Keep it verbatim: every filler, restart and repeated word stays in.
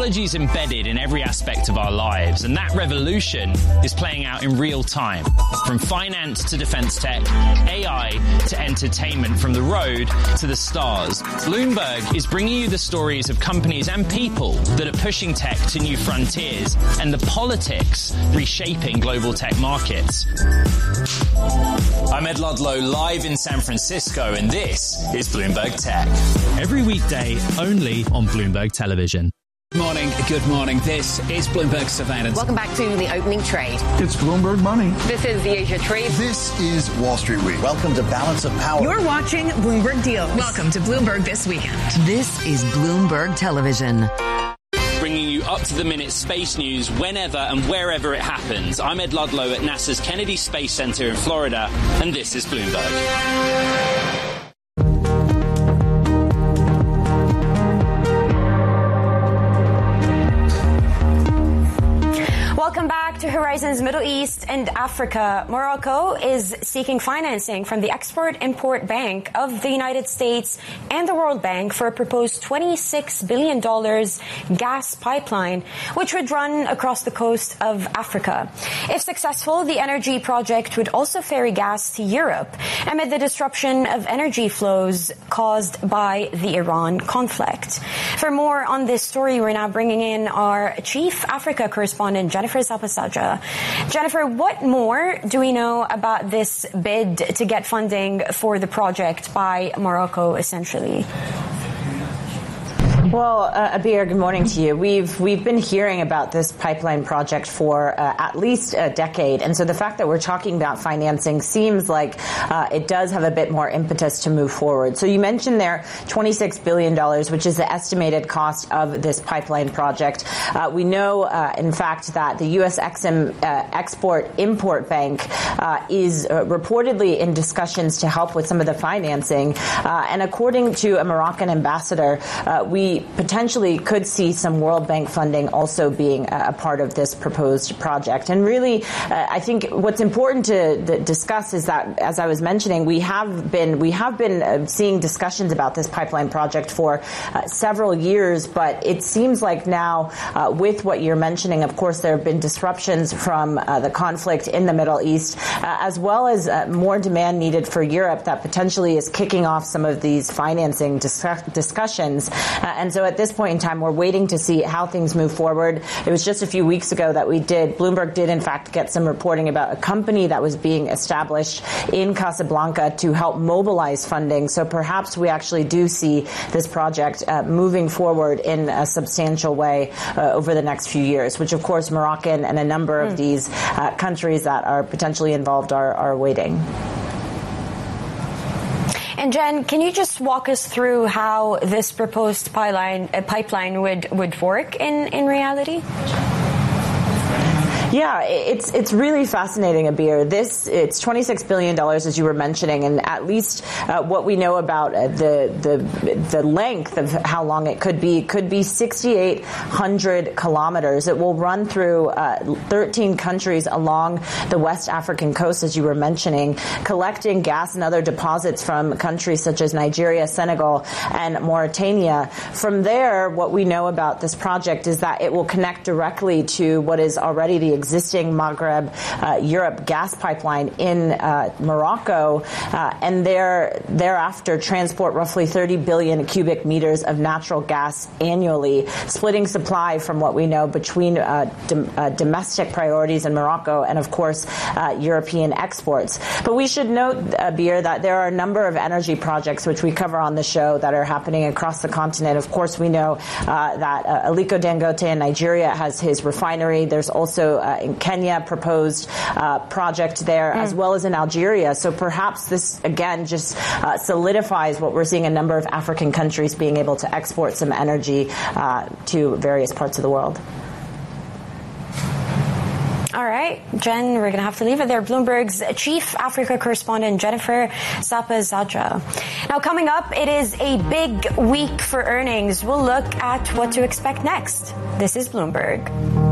Technology is embedded in every aspect of our lives, and that revolution is playing out in real time. From finance to defense tech, A I to entertainment, from the road to the stars. Bloomberg is bringing you the stories of companies and people that are pushing tech to new frontiers and the politics reshaping global tech markets. I'm Ed Ludlow, live in San Francisco, and this is Bloomberg Tech. Every weekday, only on Bloomberg Television. Good morning, good morning. This is Bloomberg Surveillance. Welcome back to the opening trade. It's Bloomberg Money. This is the Asia Trade. This is Wall Street Week. Welcome to Balance of Power. You're watching Bloomberg Deals. Welcome to Bloomberg This Weekend. This is Bloomberg Television. Bringing you up-to-the-minute space news whenever and wherever it happens. I'm Ed Ludlow at NASA's Kennedy Space Center in Florida, and this is Bloomberg. Welcome back to Horizons Middle East and Africa. Morocco is seeking financing from the Export-Import Bank of the United States and the World Bank for a proposed twenty-six billion dollars gas pipeline, which would run across the coast of Africa. If successful, the energy project would also ferry gas to Europe amid the disruption of energy flows caused by the Iran conflict. For more on this story, we're now bringing in our Chief Africa correspondent, Jennifer Zappa-Sadra. Jennifer, what more do we know about this bid to get funding for the project by Morocco, essentially? Well, uh, Abir, good morning to you. We've we've been hearing about this pipeline project for uh, at least a decade, and so the fact that we're talking about financing seems like uh, it does have a bit more impetus to move forward. So you mentioned there twenty-six billion dollars, which is the estimated cost of this pipeline project. Uh, we know, uh, in fact, that the U S Exim uh, Export-Import Bank uh, is uh, reportedly in discussions to help with some of the financing, uh, and according to a Moroccan ambassador, uh, we potentially could see some World Bank funding also being a part of this proposed project. And really, uh, I think what's important to th- discuss is that, as I was mentioning, we have been we have been uh, seeing discussions about this pipeline project for uh, several years, but it seems like now, uh, with what you're mentioning, of course, there have been disruptions from uh, the conflict in the Middle East, uh, as well as uh, more demand needed for Europe that potentially is kicking off some of these financing dis- discussions. Uh, and so at this point in time, we're waiting to see how things move forward. It was just a few weeks ago that we did, Bloomberg did in fact get some reporting about a company that was being established in Casablanca to help mobilize funding. So perhaps we actually do see this project uh, moving forward in a substantial way uh, over the next few years, which of course Moroccan and a number mm. of these uh, countries that are potentially involved are, are waiting. And Jen, can you just walk us through how this proposed pipeline, uh, pipeline would, would work in, in reality? Yeah, it's it's really fascinating, Abir. This it's twenty-six billion dollars, as you were mentioning, and at least uh, what we know about uh, the the the length of how long it could be could be sixty-eight hundred kilometers. It will run through uh, thirteen countries along the West African coast, as you were mentioning, collecting gas and other deposits from countries such as Nigeria, Senegal, and Mauritania. From there, what we know about this project is that it will connect directly to what is already the existing Maghreb uh, Europe gas pipeline in uh, Morocco, uh, and there thereafter transport roughly thirty billion cubic meters of natural gas annually, splitting supply from what we know between uh, dom- uh, domestic priorities in Morocco and, of course, uh, European exports. But we should note, Abir, that there are a number of energy projects which we cover on the show that are happening across the continent. Of course, we know uh, that uh, Aliko Dangote in Nigeria has his refinery. There's also uh, in Kenya proposed uh, project there, mm. as well as in Algeria. So perhaps this, again, just uh, solidifies what we're seeing a number of African countries being able to export some energy uh, to various parts of the world. All right, Jen, we're going to have to leave it there. Bloomberg's Chief Africa Correspondent, Jennifer Zappa-Zadra. Now, coming up, it is a big week for earnings. We'll look at what to expect next. This is Bloomberg.